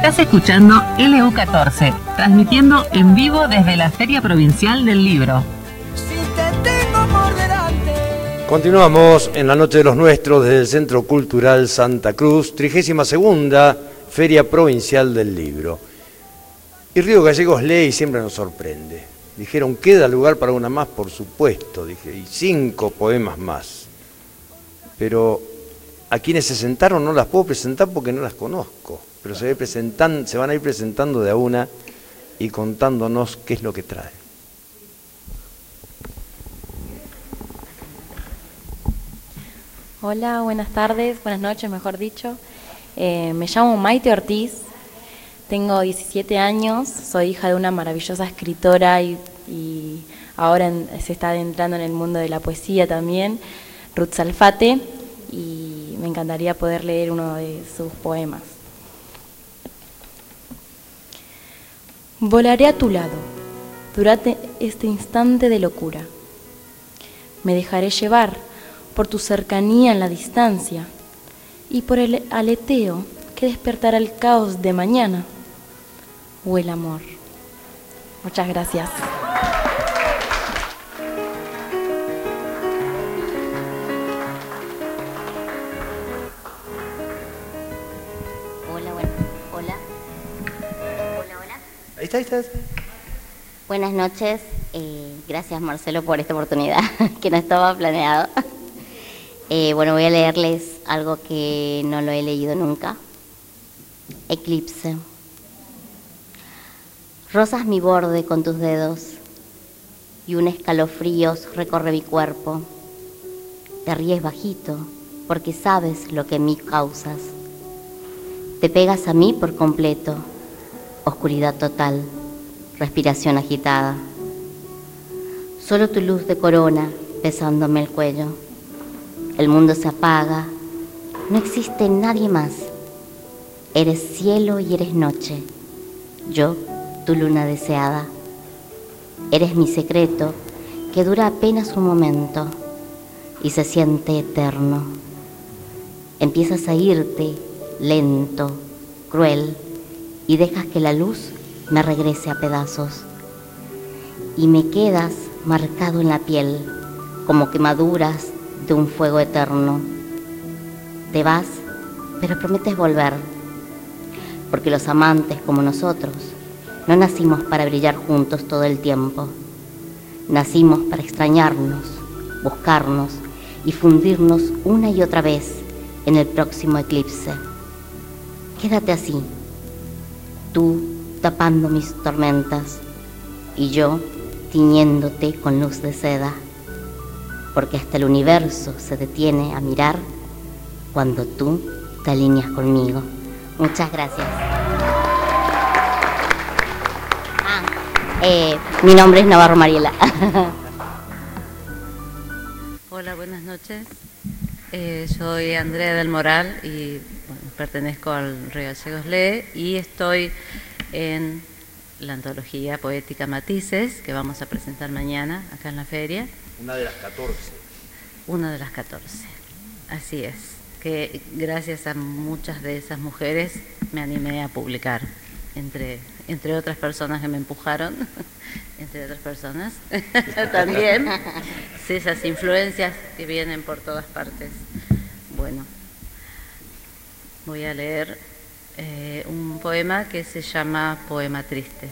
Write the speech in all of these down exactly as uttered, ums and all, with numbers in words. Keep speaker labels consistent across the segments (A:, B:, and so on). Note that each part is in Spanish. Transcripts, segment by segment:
A: Estás escuchando L U catorce, transmitiendo en vivo desde la Feria Provincial del Libro.
B: Continuamos en la Noche de los Nuestros desde el Centro Cultural Santa Cruz, trigésima segunda Feria Provincial del Libro. Y Río Gallegos lee y siempre nos sorprende. Dijeron, ¿queda lugar para una más? Por supuesto, dije, y cinco poemas más. Pero a quienes se sentaron no las puedo presentar porque no las conozco, pero se, presentan, se van a ir presentando de a una y contándonos qué es lo que trae.
C: Hola, buenas tardes, buenas noches, mejor dicho. Eh, me llamo Maite Ortiz, tengo diecisiete años, soy hija de una maravillosa escritora y, y ahora en, se está adentrando en el mundo de la poesía también, Ruth Salfate, y me encantaría poder leer uno de sus poemas. Volaré a tu lado durante este instante de locura. Me dejaré llevar por tu cercanía en la distancia y por el aleteo que despertará el caos de mañana o el amor. Muchas gracias.
D: Hola, bueno, hola. Hola, hola.
B: Ahí está, ahí está.
D: Buenas noches. Eh, gracias, Marcelo, por esta oportunidad que no estaba planeado. Eh, bueno, voy a leerles algo que no lo he leído nunca. Eclipse. Rozas mi borde con tus dedos y un escalofrío recorre mi cuerpo. Te ríes bajito porque sabes lo que en mí causas. Te pegas a mí por completo. Oscuridad total, respiración agitada. Solo tu luz de corona besándome el cuello. El mundo se apaga, no existe nadie más. Eres cielo y eres noche, yo tu luna deseada. Eres mi secreto que dura apenas un momento y se siente eterno. Empiezas a irte lento, cruel, y dejas que la luz me regrese a pedazos. Y me quedas marcado en la piel como quemaduras de un fuego eterno. Te vas, pero prometes volver, porque los amantes como nosotros no nacimos para brillar juntos todo el tiempo. Nacimos para extrañarnos, buscarnos y fundirnos una y otra vez en el próximo eclipse. Quédate así, tú tapando mis tormentas y yo tiñéndote con luz de seda, porque hasta el universo se detiene a mirar cuando tú te alineas conmigo. Muchas gracias. Ah, eh, mi nombre es Navarro Mariela.
E: Hola, buenas noches. Eh, soy Andrea del Moral y bueno, pertenezco al Río Gallegos Lee y estoy en la antología poética Matices, que vamos a presentar mañana acá en la feria.
B: Una de las catorce.
E: Una de las catorce, así es, que gracias a muchas de esas mujeres me animé a publicar, entre, entre otras personas que me empujaron, entre otras personas también, sí, esas influencias que vienen por todas partes. Bueno, voy a leer eh, un poema que se llama Poema Triste.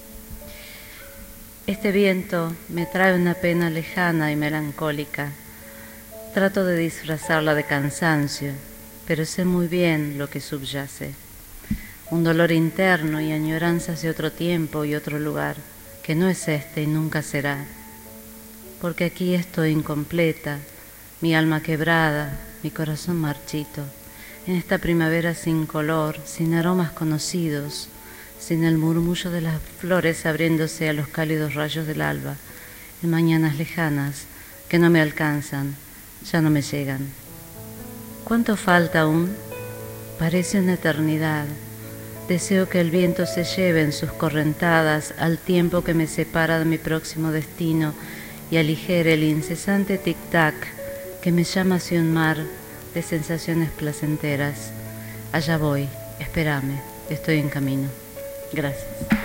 E: Este viento me trae una pena lejana y melancólica. Trato de disfrazarla de cansancio, pero sé muy bien lo que subyace. Un dolor interno y añoranzas de otro tiempo y otro lugar, que no es este y nunca será. Porque aquí estoy incompleta, mi alma quebrada, mi corazón marchito, en esta primavera sin color, sin aromas conocidos, sin el murmullo de las flores abriéndose a los cálidos rayos del alba, en mañanas lejanas que no me alcanzan, ya no me llegan. ¿Cuánto falta aún? Parece una eternidad. Deseo que el viento se lleve en sus correntadas al tiempo que me separa de mi próximo destino y aligere el incesante tic-tac que me llama hacia un mar de sensaciones placenteras. Allá voy, espérame. estoy en camino. Gracias.